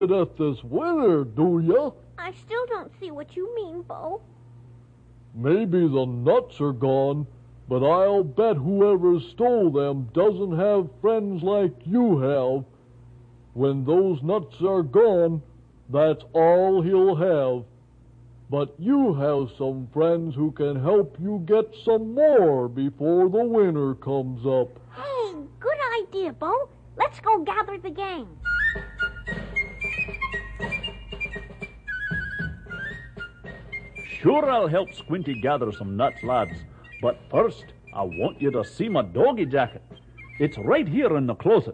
at this winter, do ya? I still don't see what you mean, Bo. Maybe the nuts are gone, but I'll bet whoever stole them doesn't have friends like you have. When those nuts are gone, that's all he'll have. But you have some friends who can help you get some more before the winter comes up. Hey, good idea, Bo. Let's go gather the gang. Sure, I'll help Squinty gather some nuts, lads. But first, I want you to see my doggy jacket. It's right here in the closet.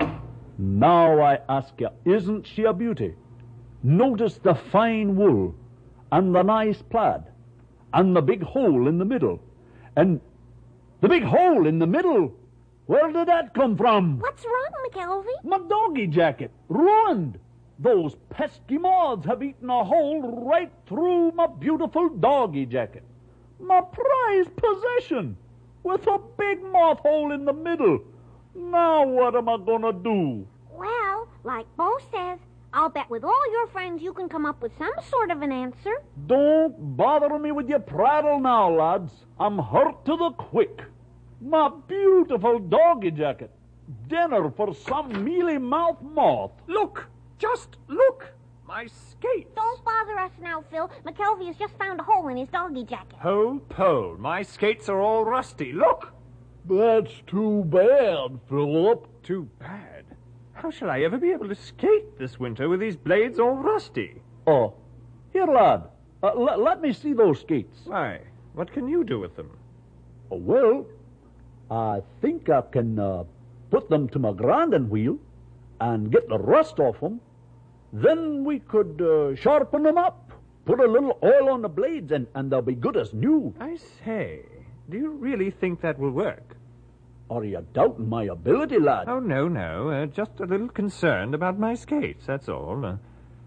Now I ask you, isn't she a beauty? Notice the fine wool, and the nice plaid, and the big hole in the middle. And the big hole in the middle, where did that come from? What's wrong, McKelvey? My doggy jacket, ruined. Those pesky moths have eaten a hole right through my beautiful doggy jacket. My prized possession, with a big moth hole in the middle. Now what am I gonna do? Well, like Bo says, I'll bet with all your friends you can come up with some sort of an answer. Don't bother me with your prattle now, lads. I'm hurt to the quick. My beautiful doggy jacket. Dinner for some mealy-mouthed moth. Look! Just look! My skates! Don't bother us now, Phil. McKelvey has just found a hole in his doggy jacket. Ho, po! My skates are all rusty. Look! That's too bad, Philip. Too bad. How shall I ever be able to skate this winter with these blades all rusty? Oh, here, lad. Let me see those skates. Why, what can you do with them? Well, I think I can put them to my grinding wheel and get the rust off them. Then we could sharpen them up, put a little oil on the blades, and they'll be good as new. I say, do you really think that will work? Are you doubting my ability, lad? Oh, no. Just a little concerned about my skates, that's all.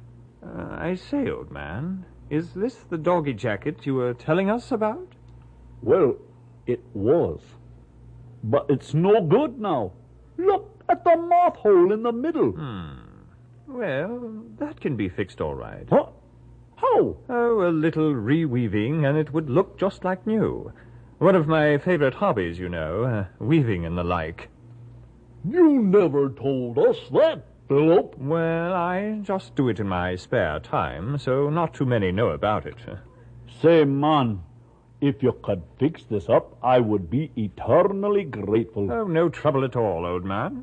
I say, old man, is this the doggy jacket you were telling us about? Well, it was. But it's no good now. Look at the moth hole in the middle. Well, that can be fixed all right. Huh? How? Oh, a little reweaving, and it would look just like new. One of my favorite hobbies, you know, weaving and the like. You never told us that, Philip. Well, I just do it in my spare time, so not too many know about it. Say, man, if you could fix this up, I would be eternally grateful. Oh, no trouble at all, old man.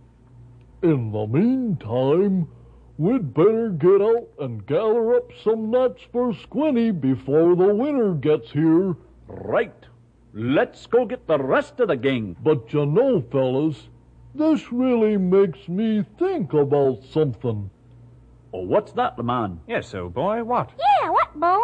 In the meantime, we'd better get out and gather up some nuts for Squinty before the winter gets here. Right. Let's go get the rest of the gang. But you know, fellas, this really makes me think about something. Oh, what's that, man? Yes, old boy, what? Yeah, what, Bo?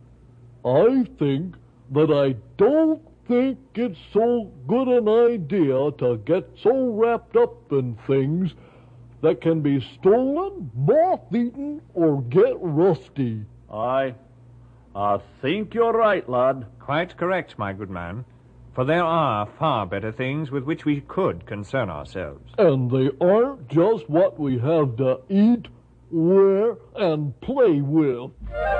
I think that I don't think it's so good an idea to get so wrapped up in things that can be stolen, moth-eaten, or get rusty. I think you're right, lad. Quite correct, my good man. For there are far better things with which we could concern ourselves. And they aren't just what we have to eat, wear, and play with.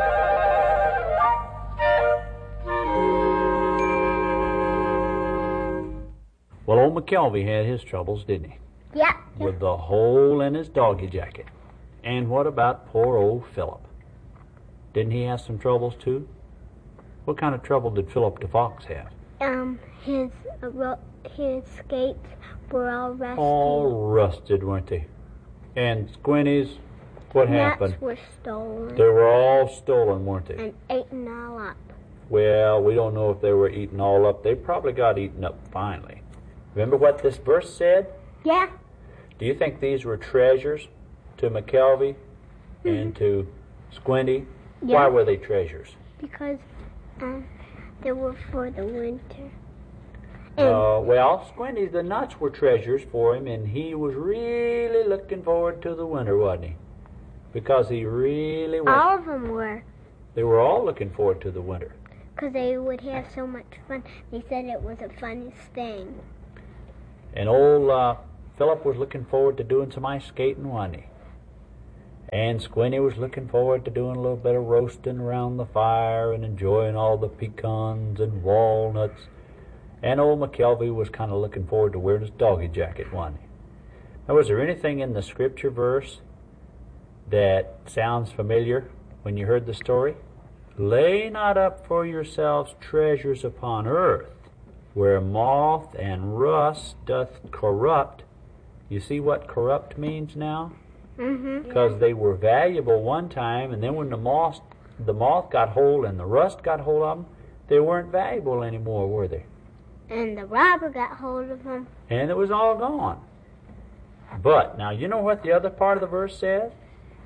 Well, old McKelvey had his troubles, didn't he? Yep. With the hole in his doggy jacket. And what about poor old Philip? Didn't he have some troubles, too? What kind of trouble did Philip the Fox have? His skates were all rusty. All rusted, weren't they? And Squinty's, what happened? Nuts were stolen. They were all stolen, weren't they? And eaten all up. Well, we don't know if they were eaten all up. They probably got eaten up finally. Remember what this verse said? Yeah. Do you think these were treasures to McKelvey and to Squinty? Yeah. Why were they treasures? Because they were for the winter. Well, Squinty, the nuts were treasures for him, and he was really looking forward to the winter, wasn't he? Because he really was. All of them were. They were all looking forward to the winter. Because they would have so much fun. They said it was the funniest thing. And old Philip was looking forward to doing some ice skating, wasn't he? And Squinty was looking forward to doing a little bit of roasting around the fire and enjoying all the pecans and walnuts. And old McKelvey was kind of looking forward to wearing his doggy jacket, wasn't he? Now, was there anything in the scripture verse that sounds familiar when you heard the story? Lay not up for yourselves treasures upon earth, where moth and rust doth corrupt. You see what corrupt means now? Because they were valuable one time, and then when the moth got hold and the rust got hold of them, they weren't valuable anymore, were they? And the robber got hold of them. And it was all gone. But, now, you know what the other part of the verse says?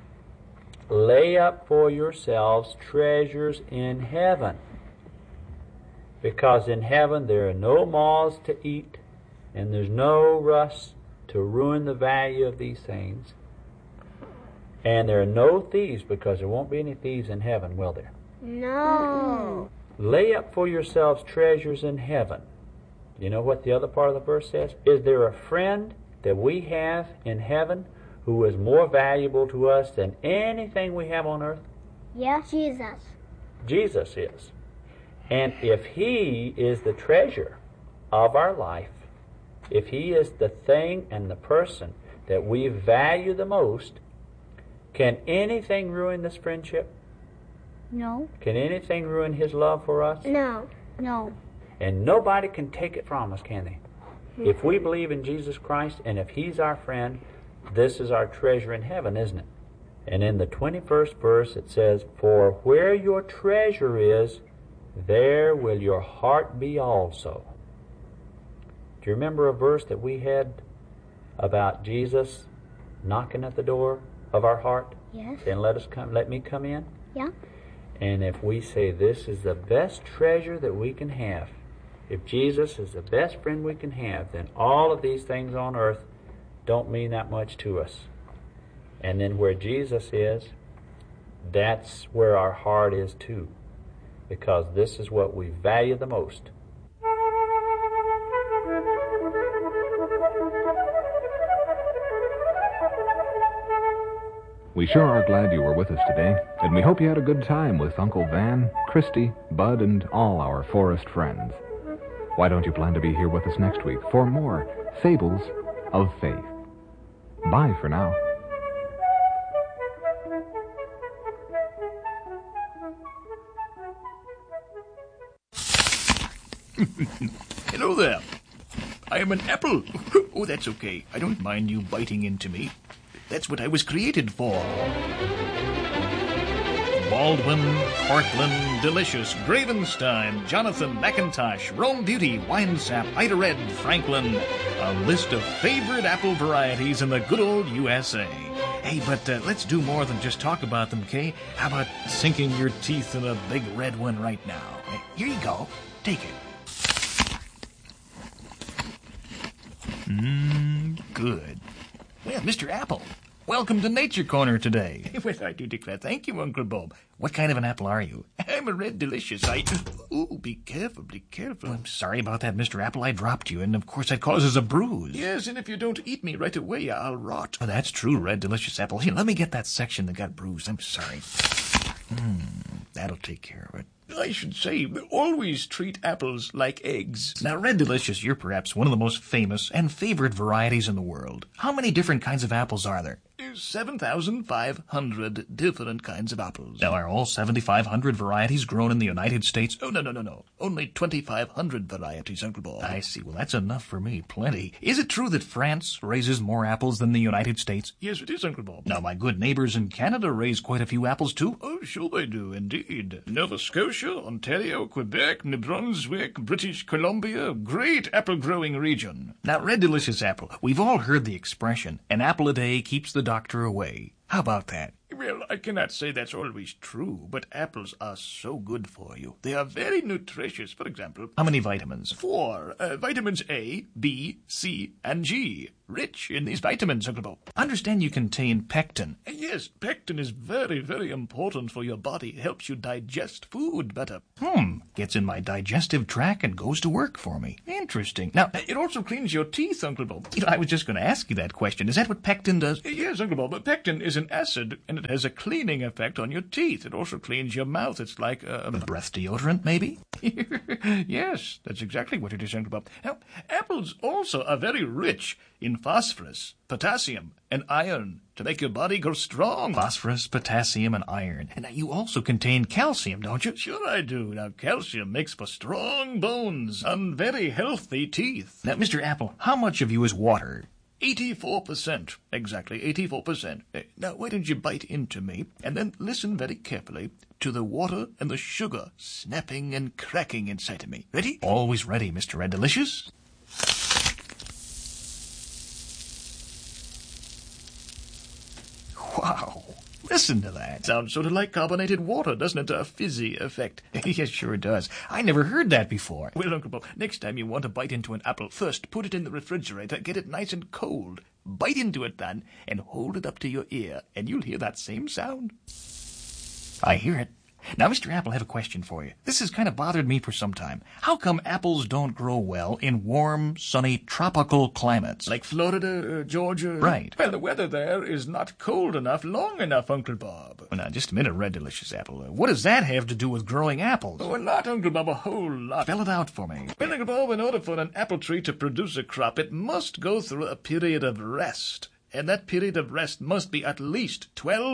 Lay up for yourselves treasures in heaven. Because in heaven there are no moths to eat, and there's no rust to ruin the value of these things. And there are no thieves, because there won't be any thieves in heaven, will there? No. Lay up for yourselves treasures in heaven. You know what the other part of the verse says? Is there a friend that we have in heaven who is more valuable to us than anything we have on earth? Yes, Jesus. Jesus is. And if He is the treasure of our life, if He is the thing and the person that we value the most, can anything ruin this friendship? No. Can anything ruin His love for us? No. No. And nobody can take it from us, can they? If we believe in Jesus Christ, and if He's our friend, this is our treasure in heaven, isn't it? And in the 21st verse it says, For where your treasure is, there will your heart be also. Do you remember a verse that we had about Jesus knocking at the door of our heart? Yes. Saying, let me come in? Yeah. And if we say this is the best treasure that we can have, if Jesus is the best friend we can have, then all of these things on earth don't mean that much to us. And then where Jesus is, that's where our heart is too, because this is what we value the most. We sure are glad you were with us today, and we hope you had a good time with Uncle Van, Christy, Bud, and all our forest friends. Why don't you plan to be here with us next week for more Fables of Faith? Bye for now. Hello there. I am an apple. Oh, that's okay. I don't mind you biting into me. That's what I was created for. Baldwin, Cortland, Delicious, Gravenstein, Jonathan, McIntosh, Rome Beauty, Winesap, Ida Red, Franklin. A list of favorite apple varieties in the good old USA. Hey, but let's do more than just talk about them, Kay. How about sinking your teeth in a big red one right now? Here you go. Take it. Good. Well, Mr. Apple, welcome to Nature Corner today. Well, I do declare. Thank you, Uncle Bob. What kind of an apple are you? I'm a Red Delicious. Oh, be careful, be careful. I'm sorry about that, Mr. Apple. I dropped you, and of course that causes a bruise. Yes, and if you don't eat me right away, I'll rot. Oh, that's true, Red Delicious Apple. Here, let me get that section that got bruised. I'm sorry. That'll take care of it. I should say, always treat apples like eggs. Now, Red Delicious, you're perhaps one of the most famous and favorite varieties in the world. How many different kinds of apples are there? 7,500 different kinds of apples. Now, are all 7,500 varieties grown in the United States? Oh, no. Only 2,500 varieties, Uncle Bob. I see. Well, that's enough for me. Plenty. Is it true that France raises more apples than the United States? Yes, it is, Uncle Bob. Now, my good neighbors in Canada raise quite a few apples, too. Oh, sure they do, indeed. Nova Scotia, Ontario, Quebec, New Brunswick, British Columbia, great apple-growing region. Now, Red Delicious Apple, we've all heard the expression, an apple a day keeps the doctor away. How about that? Well, I cannot say that's always true, but apples are so good for you. They are very nutritious, for example. How many vitamins? 4. Vitamins A, B, C, and G. rich in these vitamins, Uncle Bob. Understand you contain pectin. Yes, pectin is very, very important for your body. It helps you digest food better. Gets in my digestive tract and goes to work for me. Interesting. Now, it also cleans your teeth, Uncle Bob. I was just going to ask you that question. Is that what pectin does? Yes, Uncle Bob, but pectin is an acid, and it has a cleaning effect on your teeth. It also cleans your mouth. It's like a breath deodorant, maybe? Yes, that's exactly what it is, Uncle Bob. Now, apples also are very rich in phosphorus, potassium, and iron to make your body grow strong. Phosphorus, potassium, and iron. And now you also contain calcium, don't you? Sure I do. Now, calcium makes for strong bones and very healthy teeth. Now, Mr. Apple, how much of you is water? 84%. Exactly, 84%. Now, why don't you bite into me and then listen very carefully to the water and the sugar snapping and cracking inside of me. Ready? Always ready, Mr. Red Delicious. Wow. Listen to that. Sounds sort of like carbonated water, doesn't it? A fizzy effect. Yes, sure it does. I never heard that before. Well, Uncle Bob, next time you want to bite into an apple, first put it in the refrigerator, get it nice and cold. Bite into it then, and hold it up to your ear, and you'll hear that same sound. I hear it. Now, Mr. Apple, I have a question for you. This has kind of bothered me for some time. How come apples don't grow well in warm, sunny, tropical climates? Like Florida, Georgia? Right. Well, the weather there is not cold enough, long enough, Uncle Bob. Well, now, just a minute, Red Delicious Apple. What does that have to do with growing apples? Oh, a lot, Uncle Bob, a whole lot. Spell it out for me. Well, Uncle Bob, in order for an apple tree to produce a crop, it must go through a period of rest. And that period of rest must be at least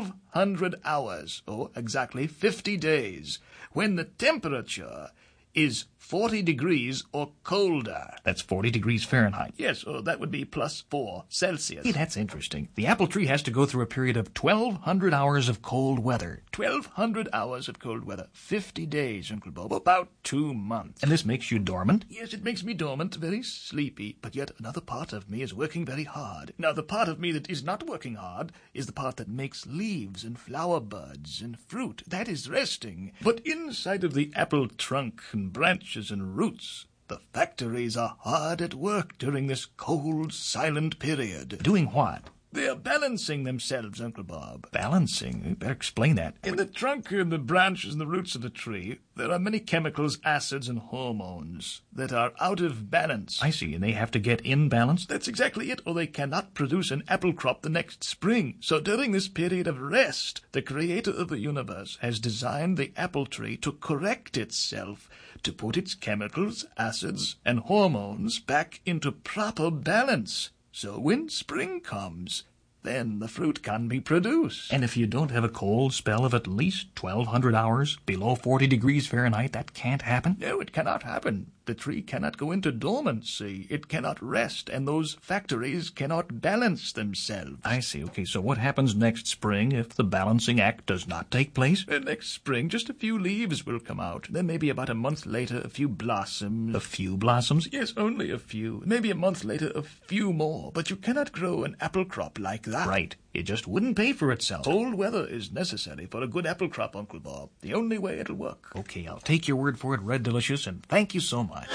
1,200 hours, or exactly 50 days, when the temperature is 40 degrees or colder. That's 40 degrees Fahrenheit. Yes, that would be +4 Celsius. Hey, that's interesting. The apple tree has to go through a period of 1,200 hours of cold weather. 1,200 hours of cold weather. 50 days, Uncle Bob. About 2 months. And this makes you dormant? Yes, it makes me dormant, very sleepy. But yet another part of me is working very hard. Now, the part of me that is not working hard is the part that makes leaves and flower buds and fruit. That is resting. But inside of the apple trunk and branches and roots, the factories are hard at work during this cold, silent period. Doing what? They are balancing themselves, Uncle Bob. Balancing? You better explain that. In the trunk and the branches and the roots of the tree, there are many chemicals, acids, and hormones that are out of balance. I see, and they have to get in balance? That's exactly it, or they cannot produce an apple crop the next spring. So during this period of rest, the creator of the universe has designed the apple tree to correct itself, to put its chemicals, acids, and hormones back into proper balance. So when spring comes, then the fruit can be produced. And if you don't have a cold spell of at least 1,200 hours below 40 degrees Fahrenheit, that can't happen? No, it cannot happen. The tree cannot go into dormancy. It cannot rest, and those factories cannot balance themselves. I see. Okay, so what happens next spring if the balancing act does not take place? Next spring, just a few leaves will come out. Then maybe about a month later, a few blossoms. A few blossoms? Yes, only a few. Maybe a month later, a few more. But you cannot grow an apple crop like that. Right. It just wouldn't pay for itself. Cold weather is necessary for a good apple crop, Uncle Bob. The only way it'll work. Okay, I'll take your word for it, Red Delicious, and thank you so much.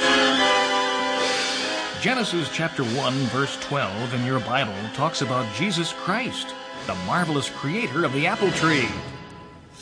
Genesis chapter 1, verse 12 in your Bible talks about Jesus Christ, the marvelous creator of the apple tree.